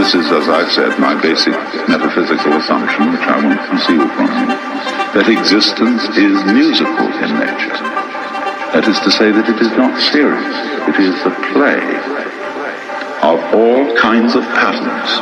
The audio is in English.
This is, as I've said, my basic metaphysical assumption, which I won't conceal from you, that existence is musical in nature. That is to say that it is not serious. It is the play of all kinds of patterns.